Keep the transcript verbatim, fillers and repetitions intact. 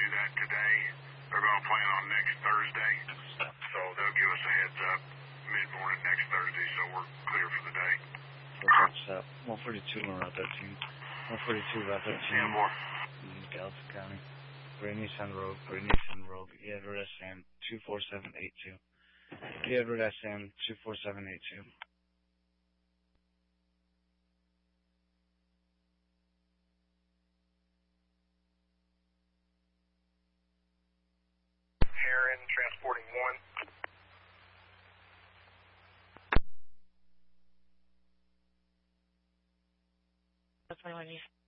do that today. They're going to plan on next Thursday, so they'll give us a heads up mid-morning next Thursday, so we're clear for the day. What's up? one forty-two on Route thirteen. one forty-two Route thirteen. Yeah, more. In Gallatin County. Great Nissan Road, Great Nissan Road, E Edward S M two four seven eight two. E Edward S M two four seven eight two. Heron, transporting one. That's my one.